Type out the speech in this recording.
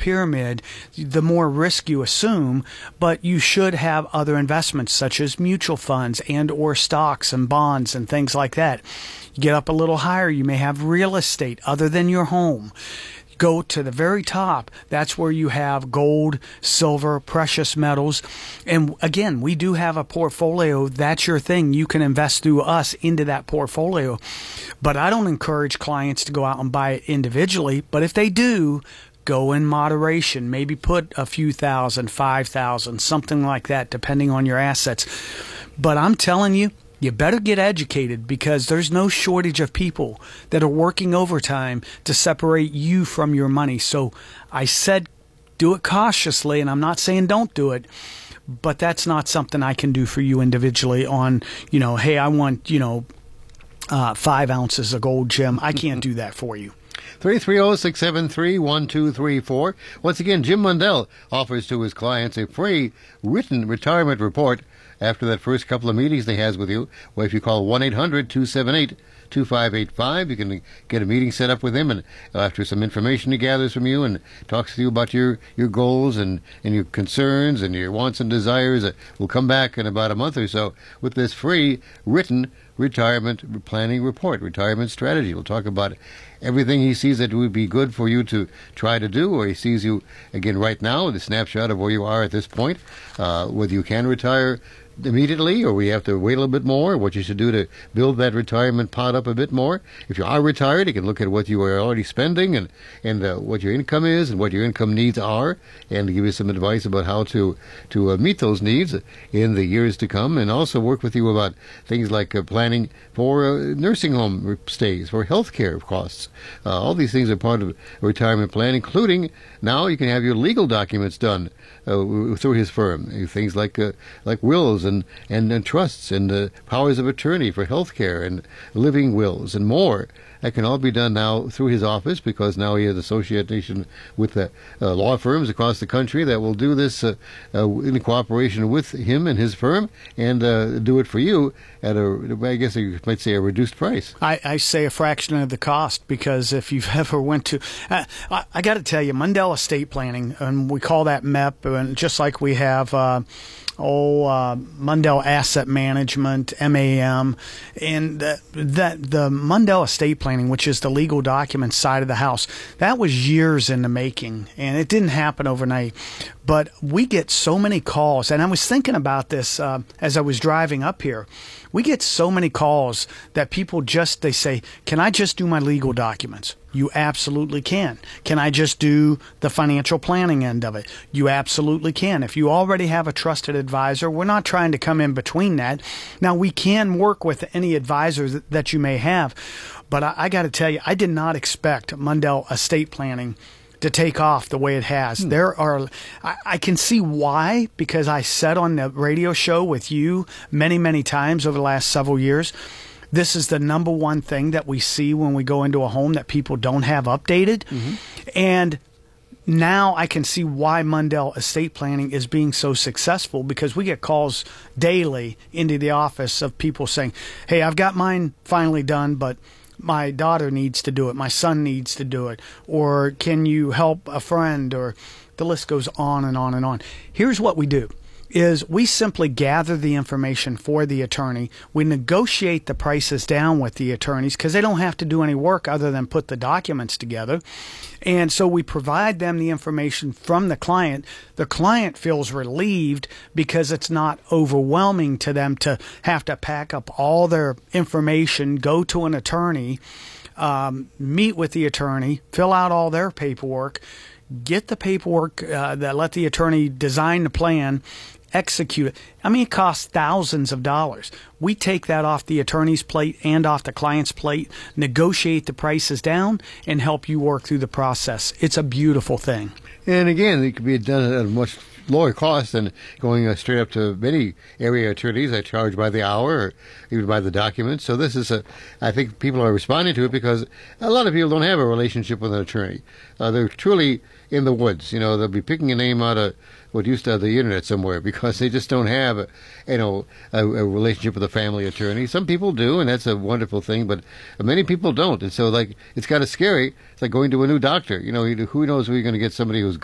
pyramid, the more risk you assume, but you should have other investments such as mutual funds and or stocks and bonds and things like that. You get up a little higher, you may have real estate other than your home. Go to the very top. That's where you have gold, silver, precious metals. And again, we do have a portfolio. That's your thing. You can invest through us into that portfolio. But I don't encourage clients to go out and buy it individually. But if they do, go in moderation. Maybe put a few thousand, 5,000, something like that, depending on your assets. But I'm telling you, you better get educated, because there's no shortage of people that are working overtime to separate you from your money. So I said do it cautiously, and I'm not saying don't do it, but that's not something I can do for you individually on, hey, I want, 5 ounces of gold, Jim. I can't do that for you. 330-673-1234. Once again, Jim Mundell offers to his clients a free written retirement report after that first couple of meetings they has with you. Well, if you call 1-800-278-2585, you can get a meeting set up with him, and after some information he gathers from you and talks to you about your goals and your concerns and your wants and desires, we'll come back in about a month or so with this free written retirement planning report, retirement strategy. We'll talk about everything he sees that would be good for you to try to do, or he sees you, again, right now, the snapshot of where you are at this point, whether you can retire immediately or we have to wait a little bit more, what you should do to build that retirement pot up a bit more. If you are retired, you can look at what you are already spending and what your income is and what your income needs are, and give you some advice about how to meet those needs in the years to come, and also work with you about things like planning for nursing home stays, for health care costs. All these things are part of retirement plan, including now you can have your legal documents done through his firm. Things like wills and trusts and powers of attorney for health care and living wills and more. That can all be done now through his office, because now he has association with law firms across the country that will do this in cooperation with him and his firm, and do it for you at I guess you might say, a reduced price. I say a fraction of the cost, because if you've ever went to, I got to tell you, Mundell Estate Planning, and we call that MEP, and just like we have Mundell Asset Management, MAM, and the Mundell Estate Planning, which is the legal documents side of the house, that was years in the making, and it didn't happen overnight. But we get so many calls, and I was thinking about this as I was driving up here. We get so many calls that people they say, can I just do my legal documents? You absolutely can. Can I just do the financial planning end of it? You absolutely can. If you already have a trusted advisor, we're not trying to come in between that. Now, we can work with any advisor that you may have, but I got to tell you, I did not expect Mundell Estate Planning to take off the way it has. I can see why, because I said on the radio show with you many, many times over the last several years, this is the number one thing that we see when we go into a home that people don't have updated. Mm-hmm. And now I can see why Mundell Estate Planning is being so successful, because we get calls daily into the office of people saying, hey, I've got mine finally done, but my daughter needs to do it, my son needs to do it, or can you help a friend, or the list goes on and on and on. Here's what we do. Is we simply gather the information for the attorney. We negotiate the prices down with the attorneys, because they don't have to do any work other than put the documents together. And so we provide them the information from the client. The client feels relieved, because it's not overwhelming to them to have to pack up all their information, go to an attorney, meet with the attorney, fill out all their paperwork, get the paperwork that let the attorney design the plan, execute it. I mean, it costs thousands of dollars. We take that off the attorney's plate and off the client's plate, negotiate the prices down, and help you work through the process. It's a beautiful thing. And again, it can be done at a much lower cost than going straight up to many area attorneys that charge by the hour or even by the documents. So this is I think people are responding to it, because a lot of people don't have a relationship with an attorney. They're truly in the woods. They'll be picking a name out of what used to have the internet somewhere, because they just don't have a relationship with a family attorney. Some people do, and that's a wonderful thing, but many people don't. And so, it's kind of scary. It's like going to a new doctor. Who knows if you're going to get somebody who's